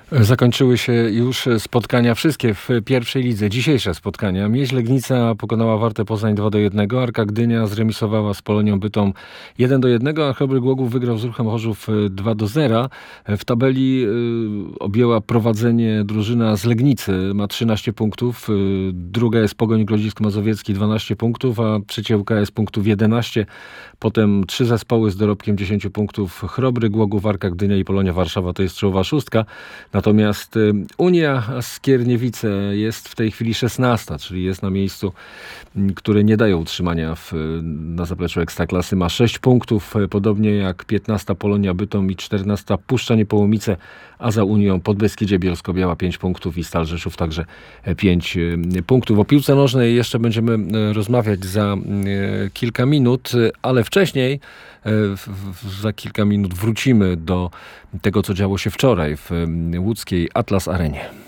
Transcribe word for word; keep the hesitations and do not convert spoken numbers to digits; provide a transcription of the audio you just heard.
Zakończyły się już spotkania wszystkie w pierwszej lidze. Dzisiejsze spotkania. Mieź Legnica pokonała Wartę Poznań dwa do jednego. Arka Gdynia zremisowała z Polonią Bytom jeden do jednego, a Chrobry Głogów wygrał z Ruchem Chorzów dwa do zera. W tabeli objęła prowadzenie drużyna z Legnicy. Ma trzynaście punktów. Druga jest Pogoń Grodzisk Mazowiecki dwanaście punktów, a trzecia U K S punktów jedenaście. Potem trzy zespoły z dorobkiem dziesięć punktów. Chrobry Głogów, Arka Gdynia i Polonia Warszawa to jest czołowa szóstka. Natomiast Unia Skierniewice jest w tej chwili szesnasta, czyli jest na miejscu, które nie dają utrzymania w, na zapleczu Ekstraklasy. Ma sześć punktów, podobnie jak piętnasta Polonia Bytom i czternasta Puszcza Niepołomice, a za Unią Podbeskidzie Bielsko-Biała pięć punktów i Stal Rzeszów także pięć punktów. O piłce nożnej jeszcze będziemy rozmawiać za kilka minut, ale wcześniej za kilka minut wrócimy do tego, co działo się wczoraj w łódzkiej Atlas Arenie.